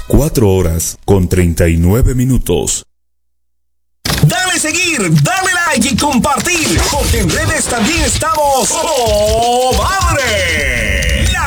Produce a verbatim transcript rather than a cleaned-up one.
cuatro horas con treinta y nueve minutos. Dale seguir, dale like y compartir, porque en redes también estamos ¡Oh, madre!